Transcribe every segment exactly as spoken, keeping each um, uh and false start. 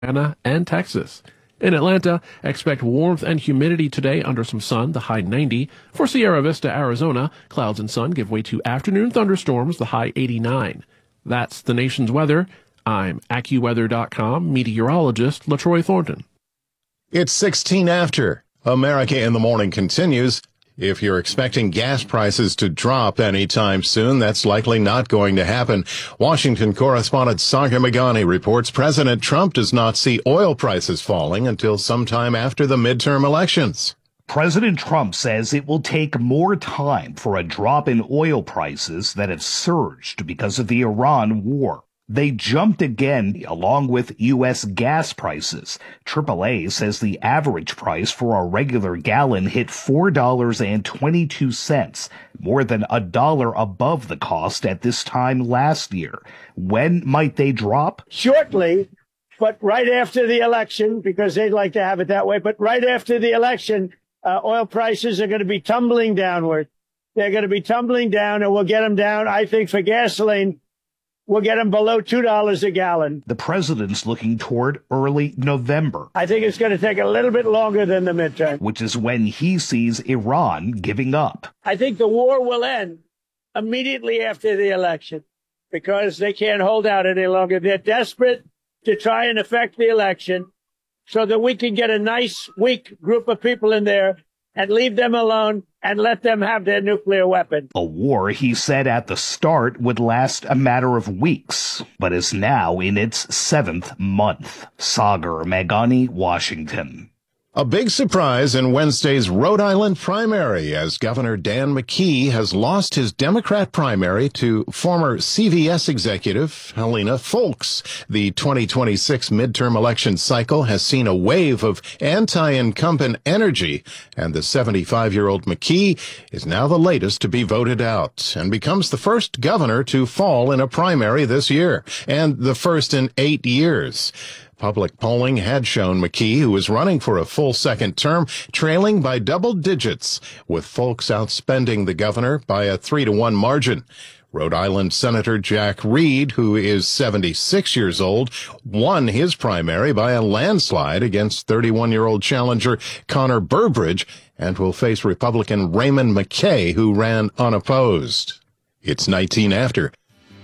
Louisiana, and Texas. In Atlanta, expect warmth and humidity today under some sun, the high ninety. For Sierra Vista, Arizona, clouds and sun give way to afternoon thunderstorms, the high eighty-nine. That's the nation's weather. I'm AccuWeather dot com meteorologist LaTroy Thornton. It's sixteen after. America in the Morning continues. If you're expecting gas prices to drop anytime soon, that's likely not going to happen. Washington correspondent Saga Magani reports President Trump does not see oil prices falling until sometime after the midterm elections. President Trump says it will take more time for a drop in oil prices that have surged because of the Iran war. They jumped again along with U S gas prices. triple A says the average price for a regular gallon hit four dollars and twenty-two cents, more than a dollar above the cost at this time last year. When might they drop? Shortly, but right after the election, because they'd like to have it that way. But right after the election, uh, oil prices are going to be tumbling downward. They're going to be tumbling down, and we'll get them down, I think, for gasoline. We'll get them below two dollars a gallon. The president's looking toward early November. I think it's going to take a little bit longer than the midterm. Which is when he sees Iran giving up. I think the war will end immediately after the election because they can't hold out any longer. They're desperate to try and affect the election so that we can get a nice, weak group of people in there and leave them alone and let them have their nuclear weapon. A war, he said at the start, would last a matter of weeks, but is now in its seventh month. Sagar Magani, Washington. A big surprise in Wednesday's Rhode Island primary as Governor Dan McKee has lost his Democrat primary to former C V S executive Helena Foulkes. The twenty twenty-six midterm election cycle has seen a wave of anti-incumbent energy, and the seventy-five-year-old McKee is now the latest to be voted out and becomes the first governor to fall in a primary this year, and the first in eight years. Public polling had shown McKee, who was running for a full second term, trailing by double digits, with Foulkes outspending the governor by a three to one margin. Rhode Island Senator Jack Reed, who is seventy-six years old, won his primary by a landslide against thirty-one-year-old challenger Connor Burbridge and will face Republican Raymond McKay, who ran unopposed. It's nineteen after.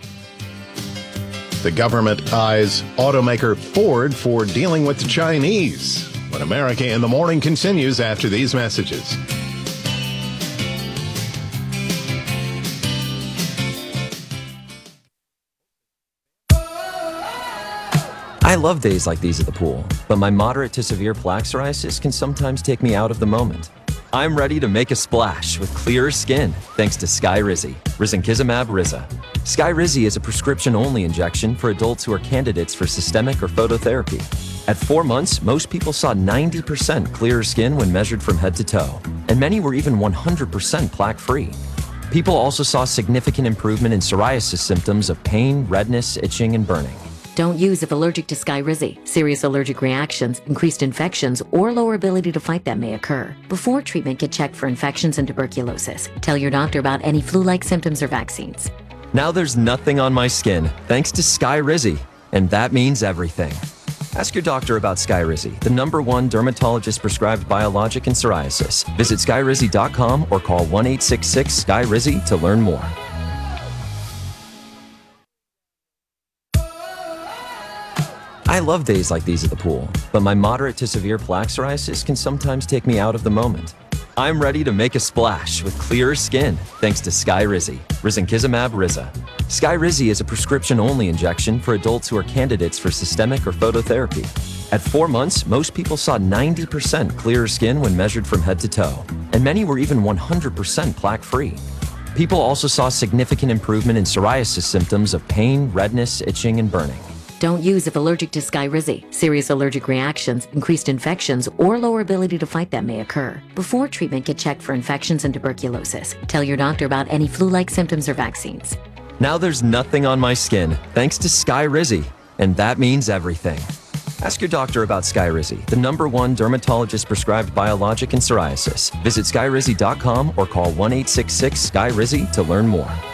The government eyes automaker Ford for dealing with the Chinese. When America in the Morning continues after these messages. I love days like these at the pool, but my moderate to severe plaque psoriasis can sometimes take me out of the moment. I'm ready to make a splash with clearer skin thanks to Skyrizi, Risankizumab Riza. Skyrizi is a prescription-only injection for adults who are candidates for systemic or phototherapy. At four months, most people saw ninety percent clearer skin when measured from head to toe, and many were even one hundred percent plaque-free. People also saw significant improvement in psoriasis symptoms of pain, redness, itching, and burning. Don't use if allergic to Skyrizi. Serious allergic reactions, increased infections, or lower ability to fight them may occur. Before treatment, get checked for infections and tuberculosis. Tell your doctor about any flu-like symptoms or vaccines. Now there's nothing on my skin thanks to Skyrizi, and that means everything. Ask your doctor about Skyrizi, the number one dermatologist-prescribed biologic in psoriasis. Visit Skyrizi dot com or call one eight six six S K Y R I Z I to learn more. I love days like these at the pool, but my moderate to severe plaque psoriasis can sometimes take me out of the moment. I'm ready to make a splash with clearer skin thanks to Skyrizi, Risankizumab Riza. Skyrizi is a prescription-only injection for adults who are candidates for systemic or phototherapy. At four months, most people saw ninety percent clearer skin when measured from head to toe, and many were even one hundred percent plaque-free. People also saw significant improvement in psoriasis symptoms of pain, redness, itching, and burning. Don't use if allergic to Skyrizi. Serious allergic reactions, increased infections, or lower ability to fight them may occur. Before treatment, get checked for infections and tuberculosis. Tell your doctor about any flu-like symptoms or vaccines. Now there's nothing on my skin thanks to Skyrizi, and that means everything. Ask your doctor about Skyrizi, the number one dermatologist-prescribed biologic in psoriasis. Visit Skyrizi dot com or call one eight six six S K Y R I Z I to learn more.